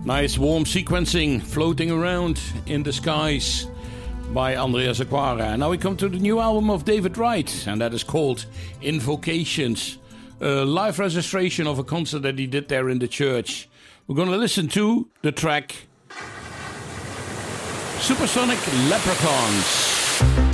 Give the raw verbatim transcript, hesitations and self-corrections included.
Nice warm sequencing, Floating Around in the Skies by Andreas Aquara. And now we come to the new album of David Wright, and that is called Invocations. A live registration of a concert that he did there in the church. We're going to listen to the track Supersonic Leprechauns.